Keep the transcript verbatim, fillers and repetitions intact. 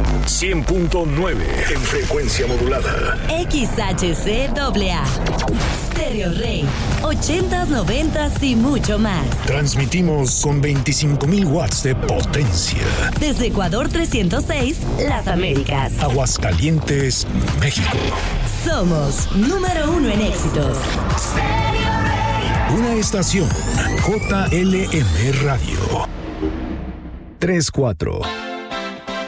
cien punto nueve en frecuencia modulada. X H C A A. Stereo Rey. ochentas, noventas y mucho más. Transmitimos con veinticinco mil watts de potencia. Desde Ecuador trescientos seis, Las Américas. Aguascalientes, México. Somos número uno en éxitos. Una estación J L M Radio. tres cuatro.